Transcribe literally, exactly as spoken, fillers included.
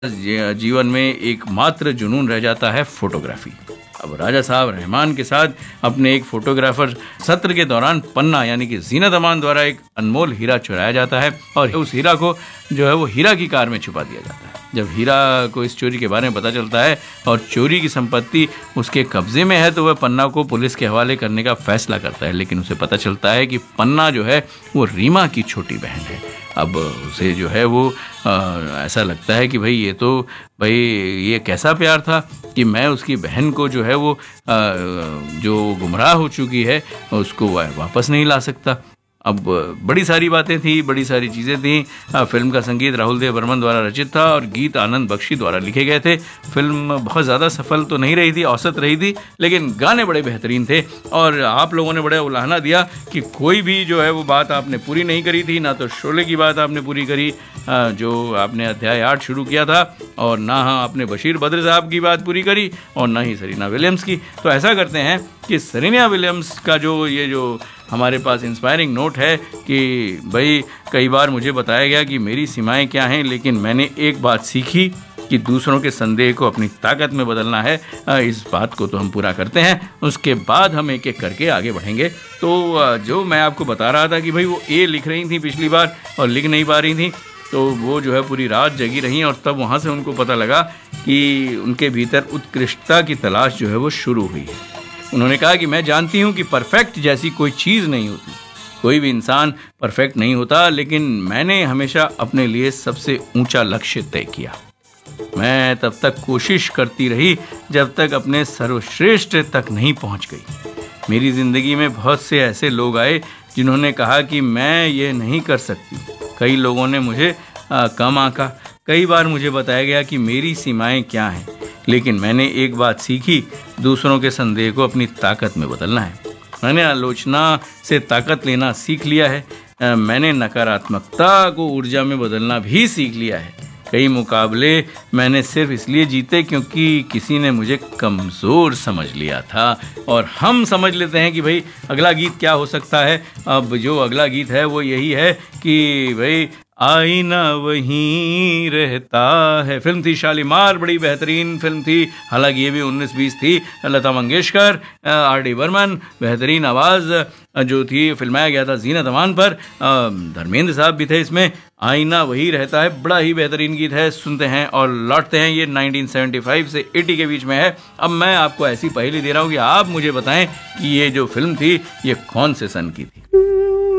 जी- जीवन में एकमात्र जुनून रह जाता है फोटोग्राफी। अब राजा साहब रहमान के साथ अपने एक फोटोग्राफर सत्र के दौरान पन्ना यानी कि जीनत अमान द्वारा एक अनमोल हीरा चुराया जाता है और उस हीरा को जो है वो हीरा की कार में छुपा दिया जाता है। जब हीरा को इस चोरी के बारे में पता चलता है और चोरी की संपत्ति उसके कब्जे में है तो वह पन्ना को पुलिस के हवाले करने का फैसला करता है, लेकिन उसे पता चलता है कि पन्ना जो है वो रीमा की छोटी बहन है। अब उसे जो है वो आ, ऐसा लगता है कि भाई ये तो भाई ये कैसा प्यार था कि मैं उसकी बहन को जो है वो आ, जो गुमराह हो चुकी है उसको वापस नहीं ला सकता। अब बड़ी सारी बातें थी, बड़ी सारी चीज़ें थी। फिल्म का संगीत राहुल देव बर्मन द्वारा रचित था और गीत आनंद बख्शी द्वारा लिखे गए थे। फिल्म बहुत ज़्यादा सफल तो नहीं रही थी, औसत रही थी, लेकिन गाने बड़े बेहतरीन थे और आप लोगों ने बड़ा उलाहना दिया कि कोई भी जो है वो बात आपने पूरी नहीं करी थी। ना तो शोले की बात आपने पूरी करी जो आपने अध्याय आठ शुरू किया था, और ना हाँ आपने बशीर बद्र साहब की बात पूरी करी और ना ही सरीना विलियम्स की। तो ऐसा करते हैं कि सरीना विलियम्स का जो ये जो हमारे पास इंस्पायरिंग नोट है कि भाई कई बार मुझे बताया गया कि मेरी सीमाएं क्या हैं, लेकिन मैंने एक बात सीखी कि दूसरों के संदेह को अपनी ताकत में बदलना है। इस बात को तो हम पूरा करते हैं, उसके बाद हम एक एक करके आगे बढ़ेंगे। तो जो मैं आपको बता रहा था कि भाई वो ए लिख रही थी पिछली बार और लिख नहीं पा रही थी, तो वो जो है पूरी रात जगी रही और तब वहाँ से उनको पता लगा कि उनके भीतर उत्कृष्टता की तलाश जो है वो शुरू हुई है। उन्होंने कहा कि मैं जानती हूँ कि परफेक्ट जैसी कोई चीज़ नहीं होती, कोई भी इंसान परफेक्ट नहीं होता, लेकिन मैंने हमेशा अपने लिए सबसे ऊंचा लक्ष्य तय किया। मैं तब तक कोशिश करती रही जब तक अपने सर्वश्रेष्ठ तक नहीं पहुँच गई। मेरी ज़िंदगी में बहुत से ऐसे लोग आए जिन्होंने कहा कि मैं ये नहीं कर सकती। कई लोगों ने मुझे आ, कम आंका। कई बार मुझे बताया गया कि मेरी सीमाएं क्या हैं, लेकिन मैंने एक बात सीखी, दूसरों के संदेह को अपनी ताकत में बदलना है। मैंने आलोचना से ताकत लेना सीख लिया है। मैंने नकारात्मकता को ऊर्जा में बदलना भी सीख लिया है। कई मुकाबले मैंने सिर्फ इसलिए जीते क्योंकि किसी ने मुझे कमज़ोर समझ लिया था। और हम समझ लेते हैं कि भाई अगला गीत क्या हो सकता है। अब जो अगला गीत है वो यही है कि भाई आईना वहीं रहता है। फिल्म थी शालीमार, बड़ी बेहतरीन फिल्म थी, हालांकि ये भी उन्नीस बीस थी। लता मंगेशकर, आर डी बर्मन, बेहतरीन आवाज़ जो थी, फिल्माया गया था जीनत अमान पर। धर्मेंद्र साहब भी थे इसमें। आईना वही रहता है, बड़ा ही बेहतरीन गीत है। सुनते हैं और लौटते हैं। ये नाइनटीन सेवेंटी फाइव से अस्सी के बीच में है। अब मैं आपको ऐसी पहेली दे रहा हूँ कि आप मुझे बताएं कि ये जो फिल्म थी ये कौन से सन की थी।